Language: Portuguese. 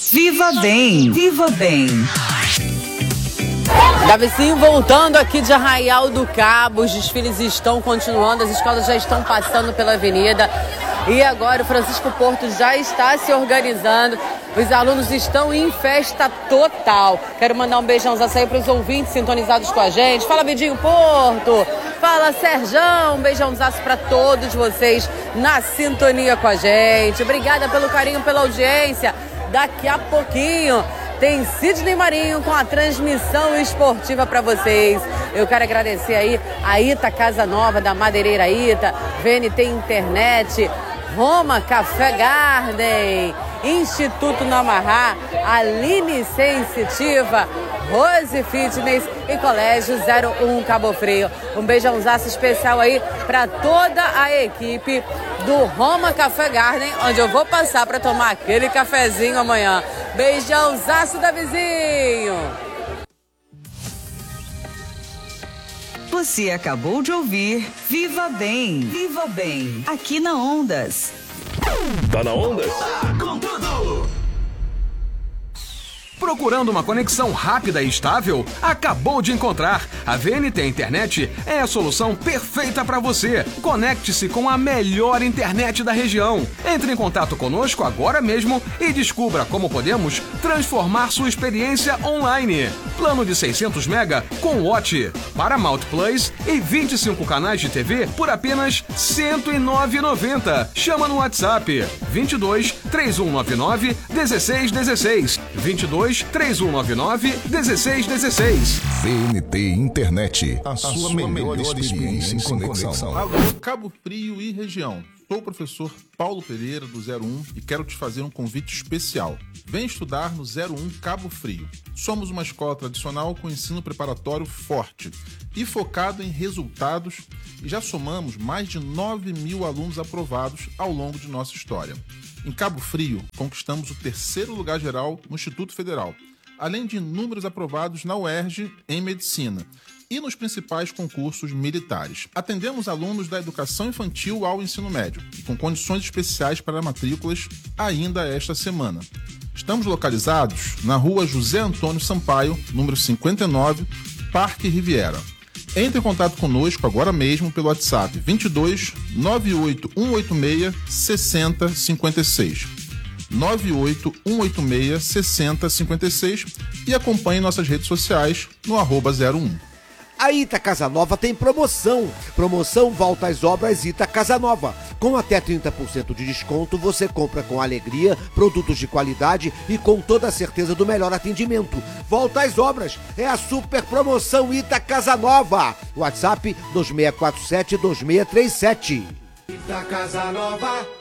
Viva Bem, Viva Bem. Davizinho voltando aqui de Arraial do Cabo, os desfiles estão continuando, as escolas já estão passando pela avenida e agora o Francisco Porto já está se organizando, os alunos estão em festa total. Quero mandar um beijão aí para os ouvintes sintonizados com a gente. Fala, Bedinho Porto, fala, Serjão, um beijãozaço para todos vocês na sintonia com a gente. Obrigada pelo carinho, pela audiência. Daqui a pouquinho tem Sidney Marinho com a transmissão esportiva para vocês. Eu quero agradecer aí a Ita Casa Nova, da Madeireira Ita, VNT Internet, Roma Café Garden, Instituto Namarrá, Aline Sensitiva, Rose Fitness e Colégio 01 Cabo Frio. Um beijãozaço especial aí para toda a equipe do Roma Café Garden, onde eu vou passar para tomar aquele cafezinho amanhã. Beijãozaço, Davizinho! Você acabou de ouvir Viva Bem, Viva Bem, aqui na Ondas. Tá na Ondas? Com tudo! Procurando uma conexão rápida e estável? Acabou de encontrar! A VNT Internet é a solução perfeita para você. Conecte-se com a melhor internet da região. Entre em contato conosco agora mesmo e descubra como podemos transformar sua experiência online. Plano de 600 MB com Watch, Paramount Plus e 25 canais de TV por apenas R$ 109,90. Chama no WhatsApp 22 3199 1616. 22 3199 1616. VNT Internet, a sua melhor experiência em conexão. Alô, Cabo Frio e região. Sou o professor Paulo Pereira, do 01, e quero te fazer um convite especial. Vem estudar no 01 Cabo Frio. Somos uma escola tradicional com ensino preparatório forte e focado em resultados, e já somamos mais de 9.000 alunos aprovados ao longo de nossa história. Em Cabo Frio, conquistamos o 3º lugar geral no Instituto Federal, além de inúmeros aprovados na UERJ em Medicina e nos principais concursos militares. Atendemos alunos da educação infantil ao ensino médio e com condições especiais para matrículas ainda esta semana. Estamos localizados na rua José Antônio Sampaio, número 59, Parque Riviera. Entre em contato conosco agora mesmo pelo WhatsApp 22 98 186 6056. 98 186 6056 e acompanhe nossas redes sociais no @01. A Ita Casa Nova tem promoção. Promoção Volta às Obras Ita Casa Nova. Com até 30% de desconto, você compra com alegria, produtos de qualidade e com toda a certeza do melhor atendimento. Volta às Obras é a super promoção Ita Casa Nova. WhatsApp 2647-2637. Ita Casa Nova.